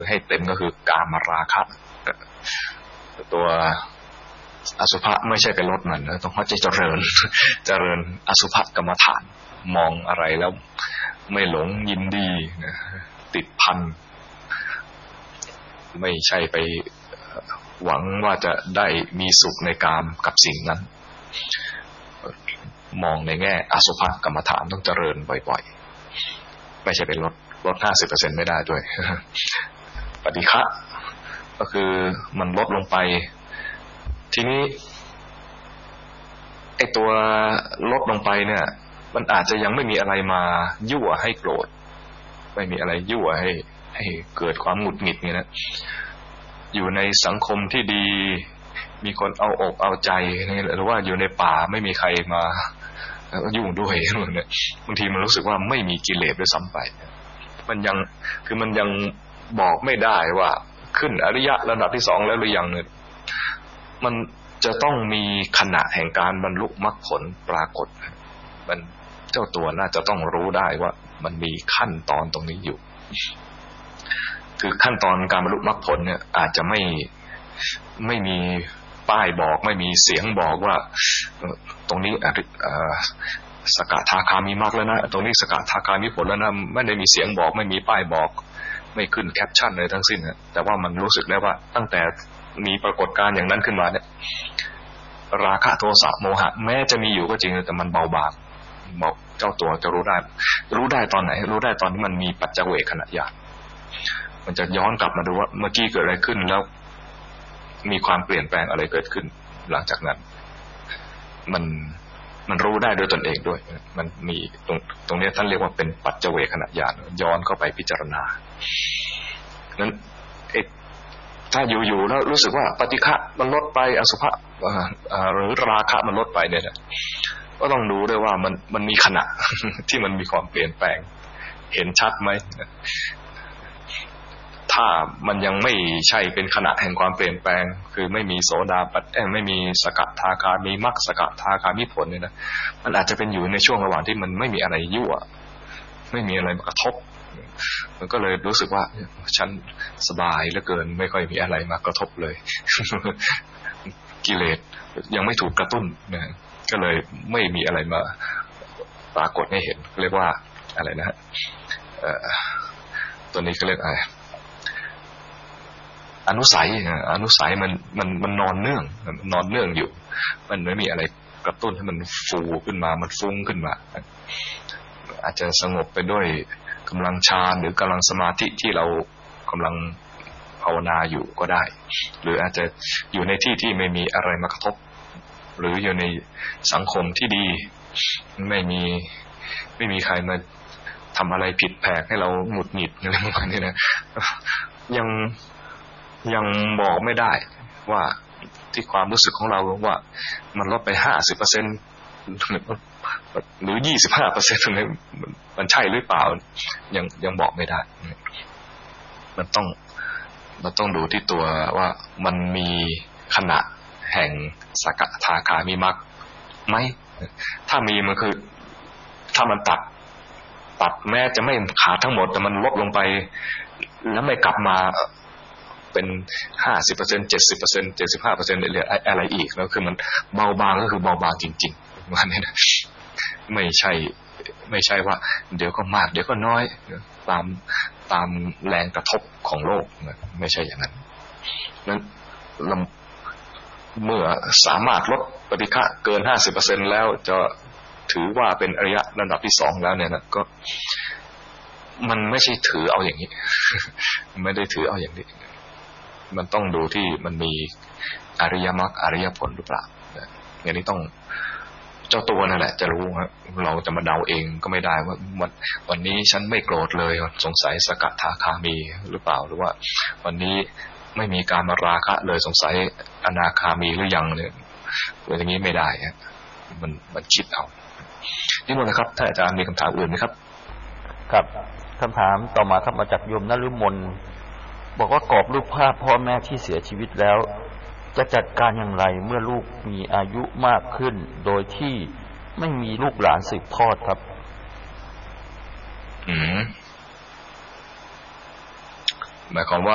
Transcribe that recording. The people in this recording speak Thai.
ให้เต็มก็คือกามราคะตัวอสุภะไม่ใช่ไปลดมันนะต้องเข้าใจเจริญอสุภกรรมฐานมองอะไรแล้วไม่หลงยินดีนะติดพันไม่ใช่ไปหวังว่าจะได้มีสุขในกามกับสิ่งนั้นมองในแง่อสุภกรรมฐานต้องเจริญบ่อยๆไม่ใช่ไปลด 50% ไม่ได้ด้วยปฏิฆะก็คือมันลดลงไปทีนี้ไอ้ตัวลดลงไปเนี่ยมันอาจจะยังไม่มีอะไรมายั่วให้โกรธไม่มีอะไรยั่วให้เกิดความหงุดหงิดเนี่ยนะอยู่ในสังคมที่ดีมีคนเอาอกเอาใจหรือว่าอยู่ในป่าไม่มีใครมายุ่งด้วยเนี่ยบางทีมันรู้สึกว่าไม่มีกิเลสด้วยซ้ำไปมันยังคือมันยังบอกไม่ได้ว่าขึ้นอริยะระดับที่2แล้วหรือยังเนี่ยมันจะต้องมีขณะแห่งการบรรลุมรรคผลปรากฏมันเจ้าตัวน่าจะต้องรู้ได้ว่ามันมีขั้นตอนตรงนี้อยู่คือขั้นตอนการบรรลุมรรคผลเนี่ยอาจจะไม่มีป้ายบอกไม่มีเสียงบอกว่าตรงนี้สกทาคามีมรรคแล้วนะตรงนี้สกทาคามีผลแล้วนะไม่ได้มีเสียงบอกไม่มีป้ายบอกไม่ขึ้นแคปชั่นเลยทั้งสิ้นนะแต่ว่ามันรู้สึกได้ว่าตั้งแต่มีปรากฏการณ์อย่างนั้นขึ้นมาเนี่ยราคะโทสะโมหะแม้จะมีอยู่ก็จริงแต่มันเบาบางบอกเจ้าตัวจะรู้ได้ตอนไหนรู้ได้ตอนที่มันมีปัจจเวกขณะญาณมันจะย้อนกลับมาดูว่าเมื่อกี้เกิดอะไรขึ้นแล้วมีความเปลี่ยนแปลงอะไรเกิดขึ้นหลังจากนั้นมันรู้ได้ด้วยตนเองด้วยมันมีตรงนี้ท่านเรียกว่าเป็นปัจจเวกขณะญาณย้อนเข้าไปพิจารณานั้นถ้าอยู่แล้วรู้สึกว่าปฏิฆะมันลดไปอสุภะหรือราคะมันลดไปเนี่ยก็ต้องดูด้วยว่ามันมีขณะที่มันมีความเปลี่ยนแปลงเห็นชัดไหมถ้ามันยังไม่ใช่เป็นขณะแห่งความเปลี่ยนแปลงคือไม่มีโสดาปัตติไม่มีสกทาคามีมรรคสกทาคามีผลเนี่ยนะมันอาจจะเป็นอยู่ในช่วงระหว่างที่มันไม่มีอะไรยั่วไม่มีอะไรมากระทบมันก็เลยรู้สึกว่าฉันสบายเหลือเกินไม่ค่อยมีอะไรมากระทบเลยกิเลสยังไม่ถูกกระตุ้นนะก็เลยไม่มีอะไรมาปรากฏให้เห็นเรียกว่าอะไรนะฮะตัวนี้ก็เรียกอะไรอนุสัยมันนอนเนื่องอยู่มันไม่มีอะไรกระตุ้นให้มันฟูขึ้นมามันฟุ้งขึ้นมาอาจจะสงบไปด้วยกำลังฌานหรือกำลังสมาธิที่เรากำลังภาวนาอยู่ก็ได้หรืออาจจะอยู่ในที่ที่ไม่มีอะไรมากระทบหรืออยู่ในสังคมที่ดีไม่มีใครมาทำอะไรผิดแผกให้เราหงุดหงิดอะไรประมาณนี้นะยังบอกไม่ได้ว่าที่ความรู้สึกของเราว่ามันลดไป 50% หรือ 25% เนี่ยมันใช่หรือเปล่ายังบอกไม่ได้มันต้องดูที่ตัวว่ามันมีขณะแห่งสกทาคามีมรรคไหมถ้ามีมันคือถ้ามันตัดแม้จะไม่ขาดทั้งหมดแต่มันลดลงไปแล้วไม่กลับมาเป็น 50% 70% 75% อะไรอีกแล้วคือมันเบาบางก็คือเบาบางจริงๆว่าเนี่ยนะไม่ใช่ว่าเดี๋ยวก็มากเดี๋ยวก็น้อยตามแรงกระทบของโลกไม่ใช่อย่างนั้นนั้นเมื่อสามารถลดปฏิฆะเกิน 50% แล้วจะถือว่าเป็นอริยะระดับที่2แล้วเนี่ยนะก็มันไม่ใช่ถือเอาอย่างนี้ไม่ได้ถือเอาอย่างนี้มันต้องดูที่มันมีอริยมรรคอริยผลหรือเปล่าอย่างนี้ต้องเจ้าตัวนั่นแหละจะรู้ครับเราจะมาเดาเองก็ไม่ได้ว่าวันนี้ฉันไม่โกรธเลยสงสัยสกทาคามีหรือเปล่าหรือว่าวันนี้ไม่มีการมาราคะเลยสงสัยอนาคามีหรือยังเนี่ยอย่างนี้ไม่ได้มันคิดเอานี่หมดนะครับถ้าอาจารย์มีคำถามอื่นไหมครับครับคำถามต่อมาครับมาจากโยมนฤมลบอกว่ากรอบรูปภาพพ่อแม่ที่เสียชีวิตแล้วจะจัดการอย่างไรเมื่อลูกมีอายุมากขึ้นโดยที่ไม่มีลูกหลานสืบทอดครับหมายความว่า